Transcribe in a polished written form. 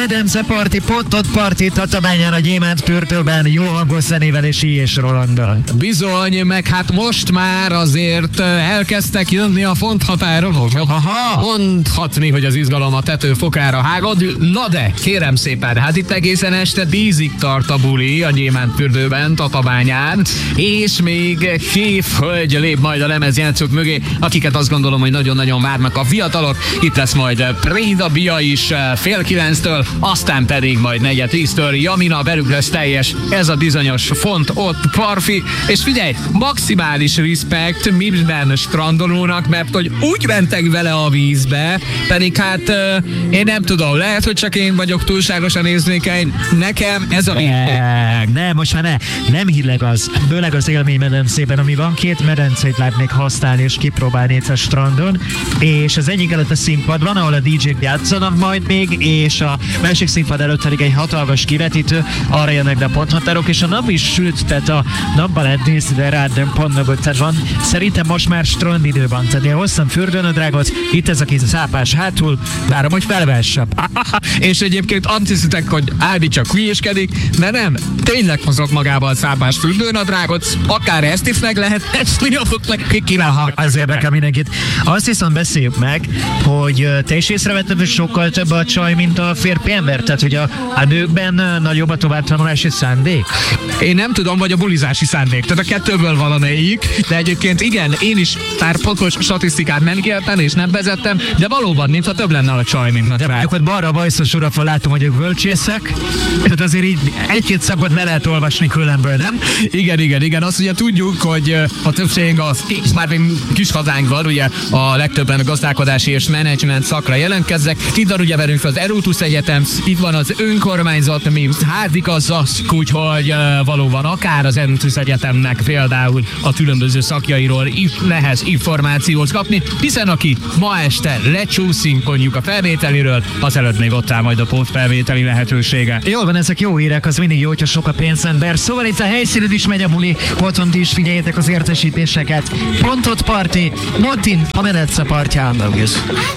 Medence Party, Pontot Party, Tatabányán a Gyémántfürdőben, jó hangos zenével és és Rolanddal. Bizony, meg hát most már azért elkezdtek jönni a fonthatárok. Mondhatni, hogy az izgalom a tetőfokára hágod. Na de, kérem szépen, hát itt egészen este 10-ig tart a buli a Gyémántfürdőben, Tatabányán, és még két hölgy lép majd a lemezjátszók mögé, akiket azt gondolom, hogy nagyon-nagyon várnak a fiatalok. Itt lesz majd Préda Bia is 8:30-től, aztán pedig majd 4:10-től Jamina, velük lesz teljes ez a bizonyos Font ott Parfi, és figyelj, maximális respekt minden strandolónak, mert hogy úgy mentek vele a vízbe, pedig hát én nem tudom, lehet, hogy csak én vagyok túlságosan érzékeny, nekem ez a... Nem, most már nem híleg az, főleg az élmény medencében, ami van, két medencét látnék használni és kipróbálni itt a strandon, és az egyik előtt a színpad van, ahol a DJ-k játszanak majd még, és a másik színpad előtt pedig egy hatalmas kivetítő, arra jönnek be a ponthatárok, és a nap is süt, tehát a napban lehet nézni, de rád nem pont mögött, tehát van, szerintem most már strandidő van, tehát én hoztam fürdőnadrágot, itt ez a kis szápás hátul, várom, hogy felvessem. És egyébként azt hiszitek, hogy Ádi csak hülyéskedik, de nem, tényleg hozok magával a szápás fürdőnadrágot, akár ezt is meg lehet testni, az érdekel mindenkit. Azt viszont beszéljük meg, hogy te is észrevetted, hogy sokkal több a csaj, mint a férfi ember, tehát hogy a nőkben nagyobb a továbbtanulási szándék? Én nem tudom, vagy a bulizási szándék, tehát a kettőből valamelyik, de egyébként igen, én is pár pontos statisztikát nem kértem és nem vezettem, de valóban mintha több lenne a csaj, mint a csaj. Akkor balra a bajszos urakról látom, hogy ők bölcsészek, tehát azért így egy-két szakot le lehet olvasni különből, nem? Igen. Azt ugye tudjuk, hogy a többség az már kis hazánkban, ugye a legtöbben a gazdálkodási és menedzsment szakra jelentkezzek. Itt van ugye velünk az Erutus Egyetem, itt van az önkormányzat, mi házigazdask, úgyhogy valóban akár az Erutus Egyetemnek például a különböző szakjairól itt lehet információt kapni, hiszen aki ma este lecsúszinkonjuk a felvételiről, az előtt még ott áll majd a pótfelvételi lehetősége. Jól van, ezek jó hírek, az mindig jó, hogyha sok a pénzember. Szóval itt a helyszínűd is megy a buli, otthon is figyeljétek az értesítéseket. Pontot Party, Montin, a Medence partján.